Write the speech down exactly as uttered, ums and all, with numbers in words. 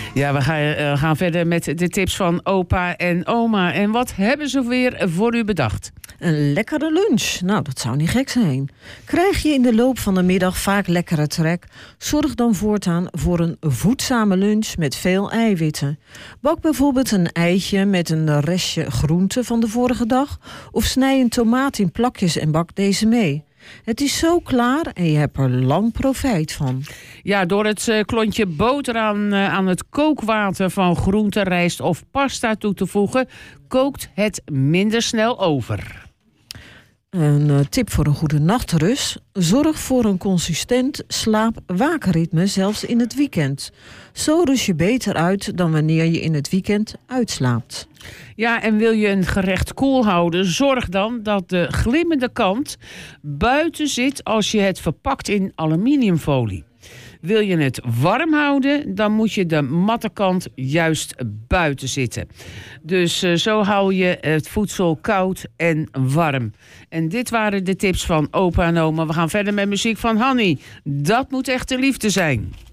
Ja, we gaan, uh, gaan verder met de tips van opa en oma. En wat hebben ze weer voor u bedacht? Een lekkere lunch. Nou, dat zou niet gek zijn. Krijg je in de loop van de middag vaak lekkere trek? Zorg dan voortaan voor een voedzame lunch met veel eiwitten. Bak bijvoorbeeld een eitje met een restje groente van de vorige dag. Of snij een tomaat in plakjes en bak deze mee. Het is zo klaar en je hebt er lang profijt van. Ja, door het uh, klontje boter aan, uh, aan het kookwater van groente, rijst of pasta toe te voegen, kookt het minder snel over. Een uh, tip voor een goede nachtrust. Zorg voor een consistent slaap-waakritme, zelfs in het weekend. Zo rust je beter uit dan wanneer je in het weekend uitslaapt. Ja, en wil je een gerecht koel houden, zorg dan dat de glimmende kant buiten zit als je het verpakt in aluminiumfolie. Wil je het warm houden, dan moet je de matte kant juist buiten zitten. Dus uh, zo hou je het voedsel koud en warm. En dit waren de tips van opa en oma. We gaan verder met muziek van Hanny. Dat moet echt de liefde zijn.